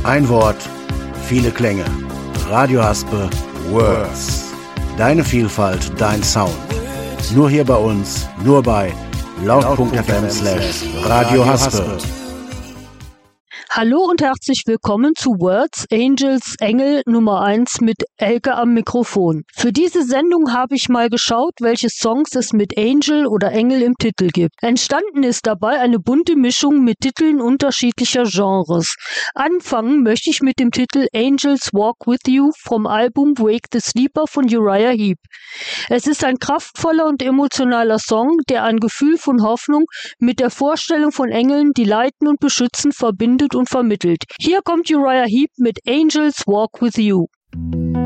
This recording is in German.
Ein Wort, viele Klänge. Radio Haspe Words. Deine Vielfalt, dein Sound. Nur hier bei uns, nur bei laut.fm/Radio Haspe. Hallo und herzlich willkommen zu Words, Angels, Engel Nummer 1 mit Elke am Mikrofon. Für diese Sendung habe ich mal geschaut, welche Songs es mit Angel oder Engel im Titel gibt. Entstanden ist dabei eine bunte Mischung mit Titeln unterschiedlicher Genres. Anfangen möchte ich mit dem Titel Angels Walk With You vom Album Wake the Sleeper von Uriah Heep. Es ist ein kraftvoller und emotionaler Song, der ein Gefühl von Hoffnung mit der Vorstellung von Engeln, die leiten und beschützen, verbindet und vermittelt. Hier kommt Uriah Heep mit Angels Walk With You.